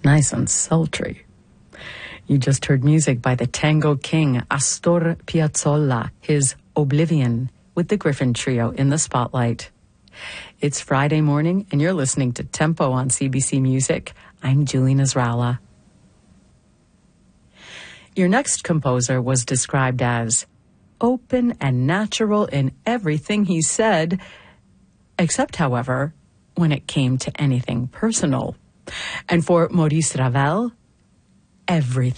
Nice and sultry. You just heard music by the tango king Astor Piazzolla, his Oblivion, with the Griffin Trio in the spotlight. It's Friday morning, and you're listening to Tempo on CBC Music. I'm Julie Nasrallah. Your next composer was described as open and natural in everything he said, except, however, when it came to anything personal. And for Maurice Ravel, everything.